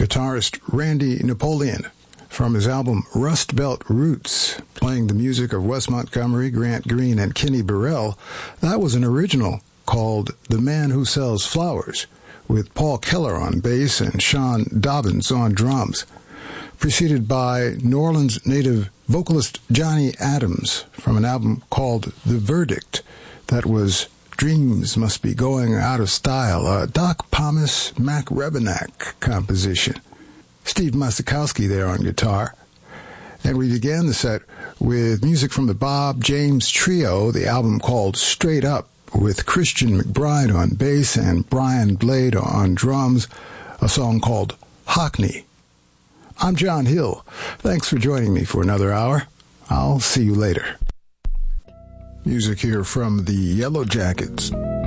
guitarist Randy Napoleon from his album Rust Belt Roots, playing the music of Wes Montgomery, Grant Green, and Kenny Burrell. That was an original called The Man Who Sells Flowers, with Paul Keller on bass and Sean Dobbins on drums, preceded by New Orleans native vocalist Johnny Adams from an album called The Verdict. That was Dreams Must Be Going Out of Style, a Doc Pomus Mac Rebenak composition. Steve Masikowski there on guitar. And we began the set with music from the Bob James Trio, the album called Straight Up, with Christian McBride on bass and Brian Blade on drums, a song called Hockney. I'm John Hill. Thanks for joining me for another hour. I'll see you later. Music here from the Yellow Jackets.